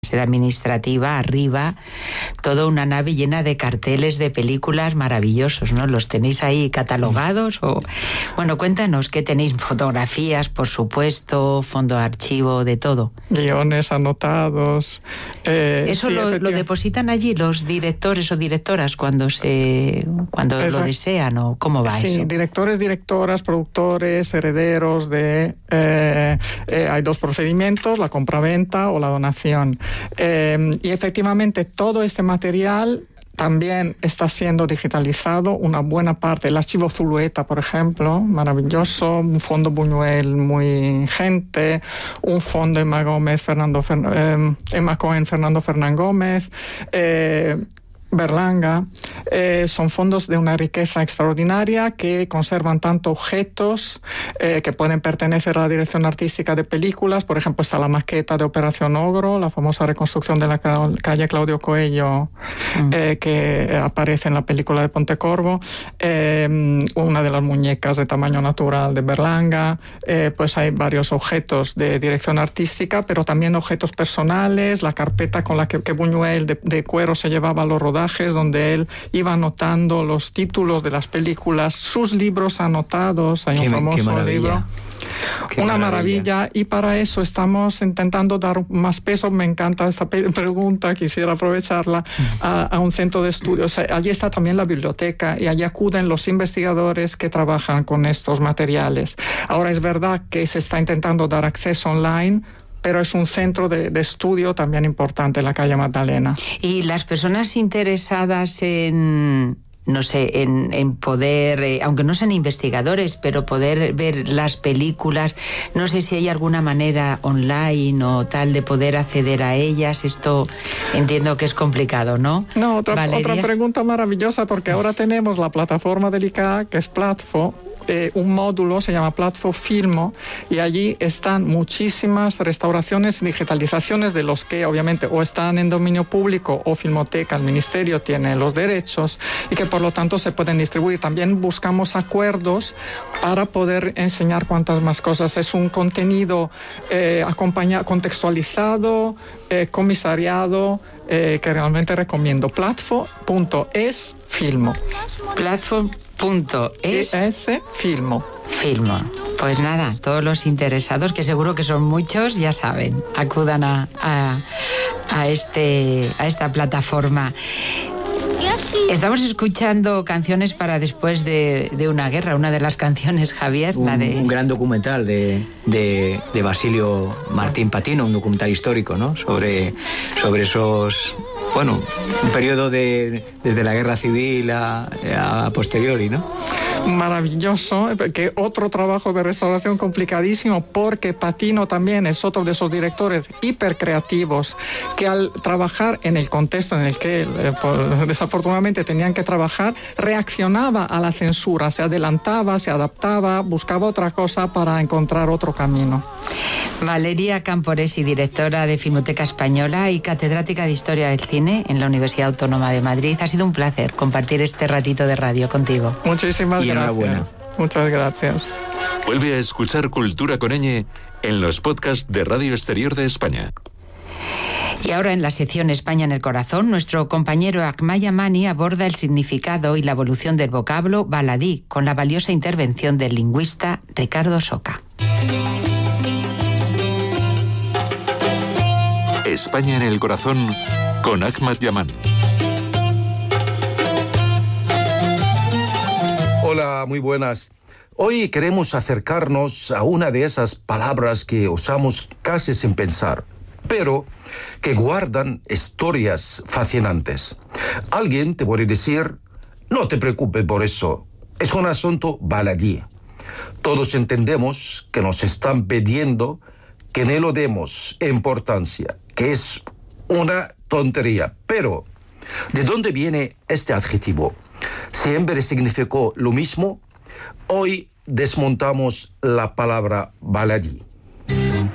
sede administrativa, arriba, toda una nave llena de carteles de películas maravillosos, ¿no? ¿Los tenéis ahí catalogados? Bueno, cuéntanos, ¿qué tenéis? Fotografías, por supuesto, fondo de archivo, de todo. Guiones anotados. ¿Eso sí, lo depositan allí los directores o directoras cuando lo desean, o cómo va eso? Sí, directores, directoras, productores, herederos hay dos procedimientos, la compraventa o la donación. Y efectivamente todo este material también está siendo digitalizado, una buena parte. El archivo Zulueta, por ejemplo, maravilloso, un fondo Buñuel muy ingente, un fondo Emma Cohen, Fernando Fernán Gómez, Berlanga, son fondos de una riqueza extraordinaria que conservan tanto objetos que pueden pertenecer a la dirección artística de películas. Por ejemplo, está la maqueta de Operación Ogro, la famosa reconstrucción de la calle Claudio Coello, que aparece en la película de Pontecorvo, una de las muñecas de tamaño natural de Berlanga. Pues hay varios objetos de dirección artística, pero también objetos personales, la carpeta con la que Buñuel de cuero se llevaba a los rodajes, donde él iba anotando los títulos de las películas, sus libros anotados. Hay un famoso libro. Una maravilla, y para eso estamos intentando dar más peso. Me encanta esta pregunta, quisiera aprovecharla, a un centro de estudios. Allí está también la biblioteca y allí acuden los investigadores que trabajan con estos materiales. Ahora es verdad que se está intentando dar acceso online, pero es un centro de estudio también importante en la calle Magdalena. Y las personas interesadas en poder, aunque no sean investigadores, pero poder ver las películas, no sé si hay alguna manera online o tal de poder acceder a ellas. Esto entiendo que es complicado, ¿no? No, otra pregunta maravillosa, porque ahora tenemos la plataforma del ICA, que es Platfo. Un módulo se llama Platfo Filmo, y allí están muchísimas restauraciones, digitalizaciones de los que obviamente o están en dominio público o Filmoteca, el Ministerio tiene los derechos, y que por lo tanto se pueden distribuir. También buscamos acuerdos para poder enseñar cuantas más cosas. Es un contenido contextualizado, comisariado, que realmente recomiendo. Platfo.es Filmo. Platform.es Filmo. Pues nada, todos los interesados, que seguro que son muchos, ya saben, acudan a esta plataforma. Estamos escuchando canciones para después de una guerra. Una de las canciones, Javier, un gran documental de Basilio Martín Patino, un documental histórico, ¿no? Sobre esos, un periodo desde la guerra civil a posteriori, ¿no? Maravilloso, que otro trabajo de restauración complicadísimo, porque Patino también es otro de esos directores hipercreativos que al trabajar en el contexto en el que desafortunadamente tenían que trabajar, reaccionaba a la censura, se adelantaba, se adaptaba, buscaba otra cosa para encontrar otro camino. Valeria Camporesi, directora de Filmoteca Española y catedrática de Historia del Cine en la Universidad Autónoma de Madrid. Ha sido un placer compartir este ratito de radio contigo. Muchísimas gracias. Enhorabuena. Muchas gracias. Vuelve a escuchar Cultura con Ñ en los podcasts de Radio Exterior de España. Y ahora en la sección España en el Corazón, nuestro compañero Akmal Yamani aborda el significado y la evolución del vocablo baladí con la valiosa intervención del lingüista Ricardo Soca. España en el Corazón con Akmal Yamani. Hola, muy buenas. Hoy queremos acercarnos a una de esas palabras que usamos casi sin pensar, pero que guardan historias fascinantes. Alguien te puede decir, no te preocupes por eso, es un asunto baladí. Todos entendemos que nos están pidiendo que no le demos importancia, que es una tontería. Pero, ¿de dónde viene este adjetivo? ¿Siempre significó lo mismo? Hoy desmontamos la palabra baladí.